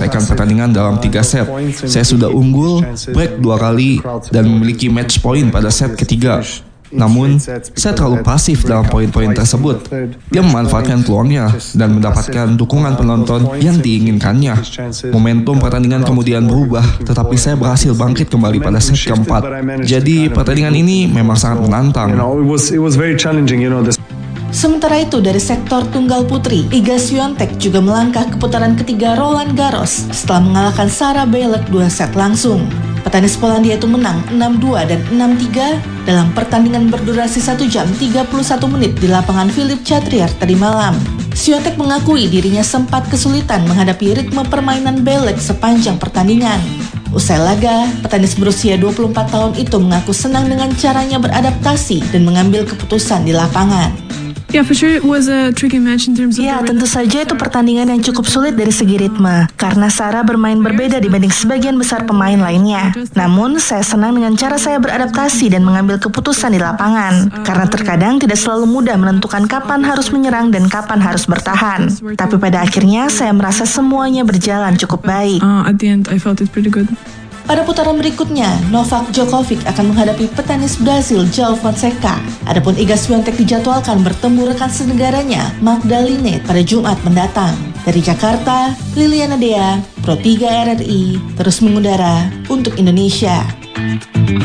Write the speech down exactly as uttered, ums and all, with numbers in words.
menyelesaikan pertandingan dalam tiga set. Saya sudah unggul, break dua kali, dan memiliki match point pada set ketiga. Namun, saya terlalu pasif dalam poin-poin tersebut. Dia memanfaatkan peluangnya dan mendapatkan dukungan penonton yang diinginkannya. Momentum pertandingan kemudian berubah, tetapi saya berhasil bangkit kembali pada set keempat. Jadi, pertandingan ini memang sangat menantang. Sementara itu, dari sektor tunggal putri, Iga Swiatek juga melangkah ke putaran ketiga Roland Garros setelah mengalahkan Sarah Bielek dua set langsung. Petenis Polandia itu menang enam dua dan enam tiga dalam pertandingan berdurasi satu jam tiga puluh satu menit di lapangan Philippe Chatrier tadi malam. Swiatek mengakui dirinya sempat kesulitan menghadapi ritme permainan Bielek sepanjang pertandingan. Usai laga, petenis berusia dua puluh empat tahun itu mengaku senang dengan caranya beradaptasi dan mengambil keputusan di lapangan. Yeah, for sure it was a tricky match in terms of Ya, tentu saja itu pertandingan yang cukup sulit dari segi ritme, karena Sarah bermain berbeda dibanding sebagian besar pemain lainnya. Namun, saya senang dengan cara saya beradaptasi dan mengambil keputusan di lapangan, karena terkadang tidak selalu mudah menentukan kapan harus menyerang dan kapan harus bertahan. Tapi pada akhirnya, saya merasa semuanya berjalan cukup baik. Uh, at the end, I felt it pretty good. Pada putaran berikutnya, Novak Djokovic akan menghadapi petenis Brasil João Fonseca. Adapun Iga Swiatek dijadwalkan bertemu rekan senegaranya Magdalene pada Jumat mendatang. Dari Jakarta, Liliana Dea, Pro tiga R R I, terus mengudara untuk Indonesia.